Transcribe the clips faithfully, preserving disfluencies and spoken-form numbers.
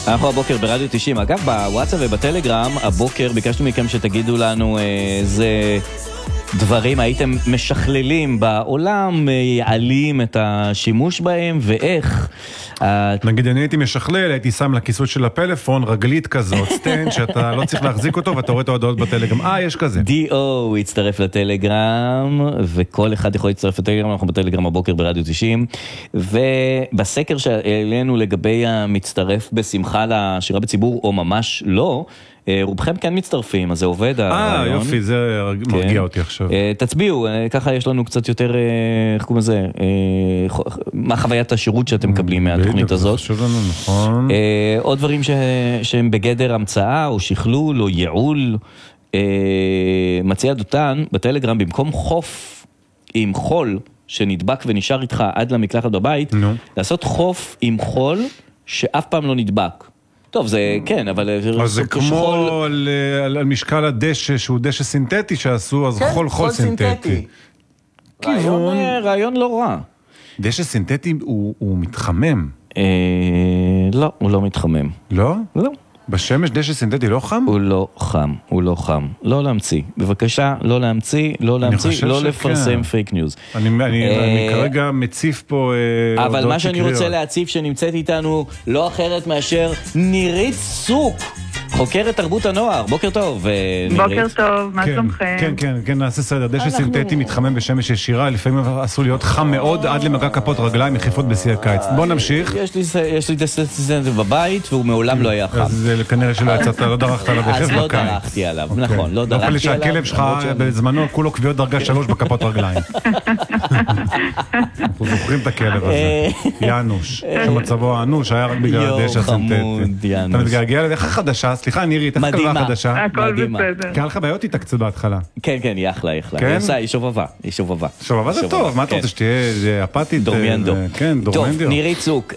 אנחנו הבוקר ברדיו תשעים. אגב, בוואטסאפ ובטלגרם, הבוקר ביקשנו מכם שתגידו לנו איזה דברים הייתם משכללים בעולם, יעלים את השימוש בהם, ואיך. נגיד, אני הייתי משכלל, הייתי שם לכיסות של הפלאפון, רגלית כזאת, סטנד, שאתה לא צריך להחזיק אותו, ואתה רואה את ההודעות בטלגרם. אה, יש כזה. די או הצטרף לטלגרם, וכל אחד יכול להצטרף לטלגרם, אנחנו בטלגרם הבוקר ברדיו תשעים, ובסקר שהעלינו לגבי המצטרף בשמחה לשירה בציבור, או ממש לא, רובכם כן מצטרפים, אז זה עובד הרעיון. אה, יופי, זה מרגיע אותי עכשיו. תצביעו, ככה יש לנו קצת יותר, איך קוראים לזה, מה חוויית השירות שאתם מקבלים מהתוכנית הזאת. חשוב לנו, נכון. עוד דברים שהם בגדר המצאה, או שכלול, או ייעול. מציע דותן בטלגרם, במקום חוף עם חול, שנדבק ונשאר איתך עד למקלחת בבית, לעשות חוף עם חול שאף פעם לא נדבק. טוב, זה כן, אבל... אז זה כמו על משקל הדשא, שהוא דשא סינתטי שעשו, אז חול חול סינתטי. רעיון לא רע. דשא סינתטי הוא מתחמם. לא, הוא לא מתחמם. לא? לא. בשמש דשא סינתטי לא חם? הוא לא חם, הוא לא חם. לא להמציא. בבקשה, לא להמציא, לא להמציא, לא לפרסם פייק ניוז. אני כרגע מציף פה... אבל מה שאני רוצה להציף שנמצאת איתנו לא אחרת מאשר נירית סוק, חוקרת תרבות הנוער. בוקר טוב, נירית. בוקר טוב, מה שלומכם? כן, כן, כן, נעשה סדר. דשא סינתטי מתחמם בשמש ישירה, לפעמים עשו להיות חם מאוד עד למגע כפות רגליים מחיפות בשיא הקיץ. בוא נמשיך. יש לי דשא סינתטי בבית והוא מעולם לא היה חם. אז כנראה שלא יצאת, לא דרכת עליו בחף בקיץ. אז לא דרכתי עליו, נכון, לא דרכתי עליו. לא שהכלב שלך בזמנו כולו קביעות דרגה שלוש בכפות רגליים. אנחנו זוכרים את הכלב הזה. יאנוש, שמצבו האנוש היה רק בגלל הדשא הסינתטי. אתה מתגעגע לזה, איך החדשה? סליחה, נירית, איך הכלבה החדשה? הכל בסדר. כי היה לך בעיות איתה קצת בהתחלה. כן, כן, היא אחלה, היא אחלה. היא שובבה, היא שובבה. שובבה זה טוב, מה אתה רוצה שתהיה אפתית? דורמיינדו. כן, דורמיינדו. טוב, נירית סוק,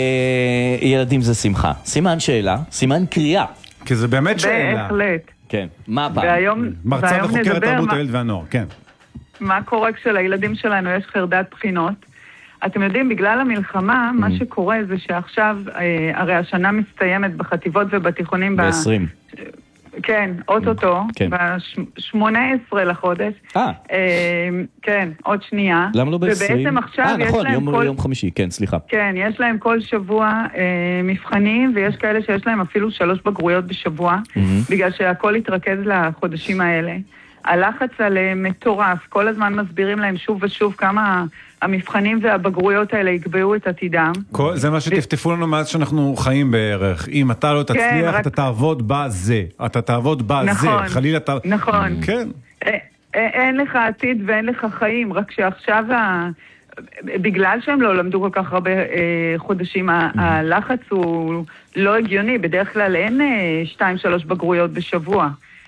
ילדים זה שמחה. סימן שאלה, סימן קריאה. כי זה באמת שאלה. בהחלט. כן, מה הפעם? מרצה וחוקרת תרבות הילד והנוער, כן. מה קורה כשלילדים שלנו יש חרדת בחינות? אתם יודעים, בגלל המלחמה, מה שקורה זה שעכשיו, הרי השנה מסתיימת בחטיבות ובתיכונים... ב-עשרים. כן, אוטוטו, ב-שמונה עשרה לחודש. אה. כן, עוד שנייה. למה לא ב-עשרים? ובעצם עכשיו יש להם כל... נכון, יום חמישי, כן, סליחה. כן, יש להם כל שבוע מבחנים, ויש כאלה שיש להם אפילו שלוש בגרויות בשבוע, בגלל שהכל התרכז לחודשים האלה. הלחץ עליהם מטורף, כל הזמן מסבירים להם שוב ושוב כמה המבחנים והבגרויות האלה יקבעו את עתידם. זה מה שתפתפו לנו מאז שאנחנו חיים בערך. אם אתה לא תצליח, אתה תעבוד בזה. אתה תעבוד בזה. חלילה אתה... נכון. כן. אין לך עתיד ואין לך חיים, רק שעכשיו, בגלל שהם לא למדו כל כך הרבה חודשים, הלחץ הוא לא הגיוני. בדרך כלל אין שתיים, שלוש בגרויות בשבוע.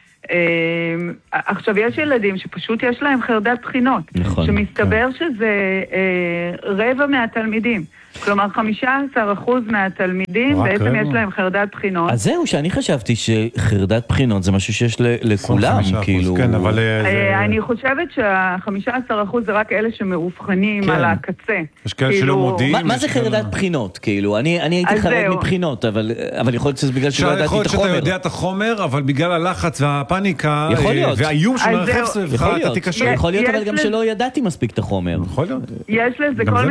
עכשיו יש ילדים שפשוט יש להם חרדת בחינות, שמסתבר שזה רבע מהתלמידים, כלומר חמישה עשר אחוז מהתלמידים בעצם יש להם חרדת בחינות. אז זהו, שאני חשבתי שחרדת בחינות זה משהו שיש לכולם, כאילו. אני חושבת שה-חמישה עשר אחוז זה רק אלה שמאובחנים על הקצה. יש כאלה שלא מודיעים. מה זה חרדת בחינות? כאילו, אני הייתי חרד מבחינות, אבל יכול להיות שזה בגלל שלא ידעתי את החומר. יכול להיות שאתה יודע את החומר, אבל בגלל הלחץ והפאניקה והאיום שמרחב סביבך, אתה תיקשר. יכול להיות אבל גם שלא ידעתי מספיק את החומר. יכול להיות. יש לזה כל